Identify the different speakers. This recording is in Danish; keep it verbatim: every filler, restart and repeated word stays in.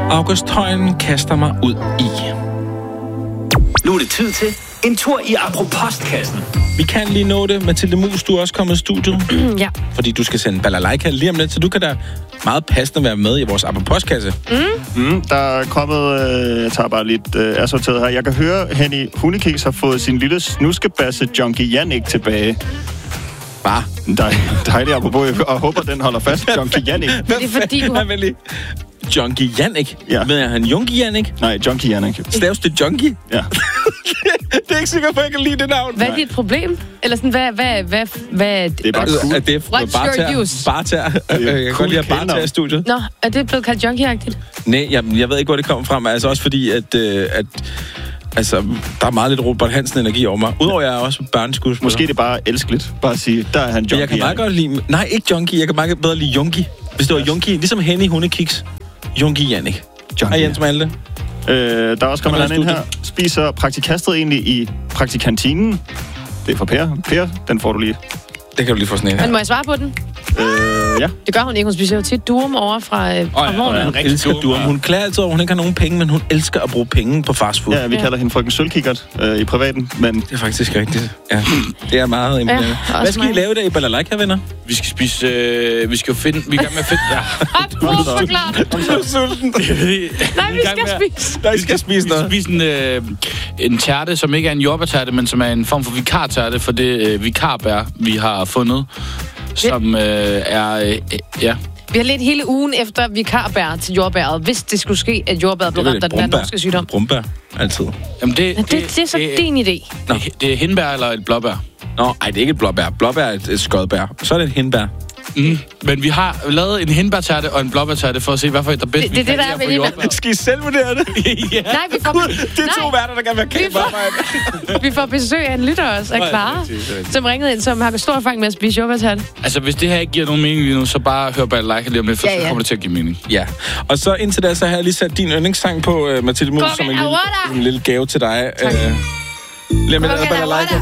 Speaker 1: August Højen kaster mig ud i.
Speaker 2: Nu er det tid til en tur i Apropos-kassen.
Speaker 1: Vi kan lige nå det. Mathilde Mus, du er også kommet i studiet.
Speaker 3: Ja.
Speaker 1: Fordi du skal sende balalaika lige om lidt, så du kan da meget passende være med i vores Apropos-kasse.
Speaker 3: Mm.
Speaker 4: Mm, der er kommet, øh, jeg tager bare lidt øh, assorteret her. Jeg kan høre, Henny Hundekiks har fået sin lille snuskebasse Junkie Jannik tilbage.
Speaker 1: Bare.
Speaker 4: Dej, dejligt apropos, og håber, den holder fast. Junkie Jannik.
Speaker 3: Det er fordi, du har...
Speaker 1: Junkie Jannik?
Speaker 4: Ja.
Speaker 1: Men er han Junkie Jannik?
Speaker 4: Nej, Junkie Jannik.
Speaker 1: Staves det Junkie?
Speaker 4: Ja.
Speaker 1: Det er ikke sikkert, at jeg kan lide det navn.
Speaker 3: Hvad er dit problem? Eller sådan, hvad... hvad, hvad, hvad
Speaker 4: Det er bare
Speaker 1: altså,
Speaker 4: cool.
Speaker 1: er det
Speaker 3: What's
Speaker 1: bare
Speaker 3: your
Speaker 1: ter?
Speaker 3: use?
Speaker 1: Bare ter. Jeg kan godt lide at bare tage i studiet.
Speaker 3: Nå, er det blevet kaldt junkie-agtigt?
Speaker 1: Nej, jeg, jeg ved ikke, hvor det kommer fra. Men altså også fordi, at... Øh, at altså, der er meget lidt Robert Hansen-energi over mig. Udover jeg er også børneskuespiller.
Speaker 4: Måske det er bare elskeligt. Bare at sige, der er han Junkie
Speaker 1: Jeg kan meget godt lide... Nej, ikke Junkie. Jeg kan meget bedre lide Junkie. Hvis det var Junkie, ligesom Henny Hundekiks. Junkie Jannik. Hej Jens Malte.
Speaker 4: Øh, der er også kommet en anden ind her. Spiser praktikastet egentlig i praktikantinen? Det er fra Per. Per, den får du lige.
Speaker 1: Det kan du lige få sådan en her.
Speaker 3: Men må jeg svare på den?
Speaker 4: Øh, ja.
Speaker 3: Det gør hun ikke. Hun spiser jo tit durum over fra, øh, fra
Speaker 1: Oh, ja,
Speaker 3: vognen.
Speaker 1: hun elsker durum. Hun klager altid over, hun ikke har nogen penge, men hun elsker at bruge penge på fastfood.
Speaker 4: Ja, vi
Speaker 3: Ja.
Speaker 4: kalder hende frøken Sølvkikkert øh, i privaten, men...
Speaker 1: Det er faktisk rigtigt. Ja, det er meget imponerende.
Speaker 3: Ja,
Speaker 1: Hvad skal I
Speaker 3: mig.
Speaker 1: lave der i balalaika, venner?
Speaker 5: Vi skal spise... Øh, vi skal jo finde... Vi er i gang med at finde... Ja.
Speaker 3: Prøv at forklare det.
Speaker 1: Du er sulten.
Speaker 3: Nej, vi skal spise.
Speaker 1: Der I skal spise
Speaker 5: Vi skal
Speaker 1: noget.
Speaker 5: spise en, øh, en tærte, som ikke er en jordbærtærte, men som er en form for vikartærte for det øh, vikarbær, vi har fundet. Som øh, er... Øh, ja.
Speaker 3: Vi har let hele ugen efter vikarbær til jordbæret, hvis det skulle ske, at jordbæret blev ramt af den her norske sygdom.
Speaker 1: Brumbær, altid.
Speaker 5: Jamen, det,
Speaker 3: Ja, det, det er så
Speaker 5: det,
Speaker 3: din idé.
Speaker 5: det, det er hindbær eller et blåbær.
Speaker 1: Nå, ej, det er ikke et blåbær. Blåbær er et, et skodbær. Så er det et hindbær.
Speaker 5: Mm. Men vi har lavet en hindbærtærte og en blåbærtærte for at se, hvad for et der er bedst.
Speaker 3: Det- det er det, der er ved det.
Speaker 1: Skal I selv vurdere det?
Speaker 5: Ja.
Speaker 3: Nej, vi får,
Speaker 1: Gud, det er to
Speaker 3: nej,
Speaker 1: værter, der kan være kendt på arbejde.
Speaker 3: vi får besøg af en lytter også, af Clara, som ringede ind, som har stor erfaring med at spise jordbærtærte.
Speaker 5: Altså, hvis det her ikke giver nogen mening lige nu, så bare hør bare like lige om lidt, for
Speaker 3: Ja,
Speaker 5: ja, ja.
Speaker 3: ja.
Speaker 5: så kommer det til at give mening.
Speaker 1: Ja, og så indtil da, så har jeg lige sat din yndlingssang på, uh, Mathilde Mus,
Speaker 3: Kom
Speaker 1: som en
Speaker 3: igen,
Speaker 1: lille,
Speaker 3: Awada!
Speaker 1: en lille gave til dig.
Speaker 3: Tak.
Speaker 1: Uh, Lige med
Speaker 3: Kom igen,
Speaker 1: balalaika.